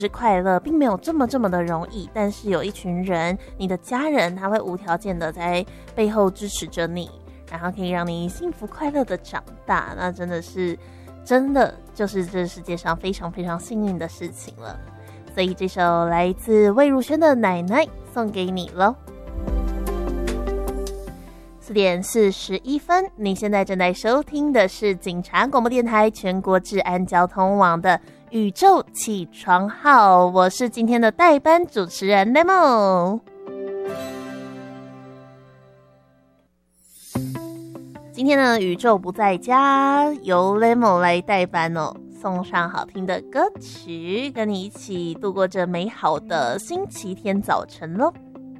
是快乐并没有这么的容易，但是有一群人，你的家人他会无条件的在背后支持着你，然后可以让你幸福快乐的长大，那真的就是这世界上非常非常幸运的事情了。所以这首来自魏如萱的《奶奶》送给你了。4点41分，你现在正在收听的是警察广播电台全国治安交通网的宇宙起床号，我是今天的代班主持人 Lemon。 今天呢，宇宙不在家，由 Lemon 来代班哦，送上好听的歌曲，跟你一起度过这美好的星期天早晨咯。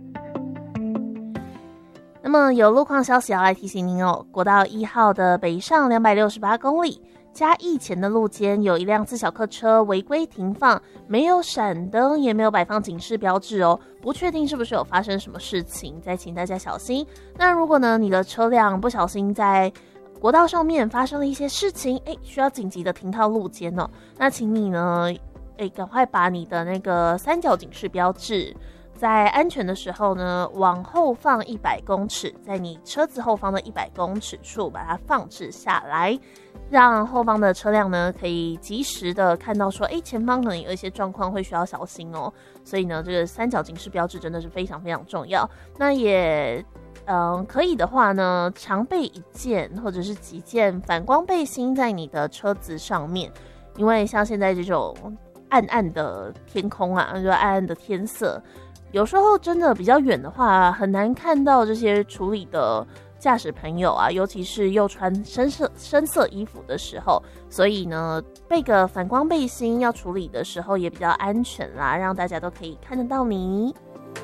那么有路况消息要来提醒您哦，国道1号的北上268公里，嘉义前的路肩有一辆自小客车违规停放，没有闪灯，也没有摆放警示标志哦，不确定是不是有发生什么事情，再请大家小心。那如果呢，你的车辆不小心在国道上面发生了一些事情，需要紧急的停靠路肩哦，那请你呢，赶快把你的那个三角警示标志，在安全的时候呢，往后放100公尺，在你车子后方的100公尺处把它放置下来，让后方的车辆呢可以及时的看到说，前方可能有一些状况会需要小心哦。所以呢，这个三角警示标志真的是非常非常重要。那也可以的话呢，常备一件或者是几件反光背心在你的车子上面，因为像现在这种暗暗的天空啊，就暗暗的天色，有时候真的比较远的话，很难看到这些处理的驾驶朋友啊，尤其是又穿深色衣服的时候，所以呢，备个反光背心要处理的时候也比较安全啦，让大家都可以看得到你。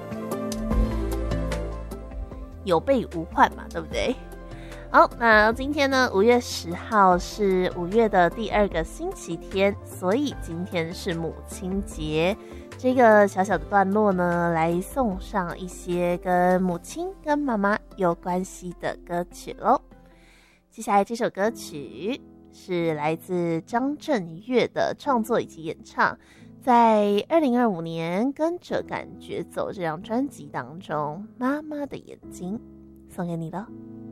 有备无患嘛，对不对？好，那今天呢，5月10号是5月的第2个星期天，所以今天是母亲节。这个小小的段落呢，来送上一些跟母亲跟妈妈有关系的歌曲咯。接下来这首歌曲是来自张震岳的创作以及演唱，在2025年《跟着感觉走》这张专辑当中，《妈妈的眼睛》送给你了。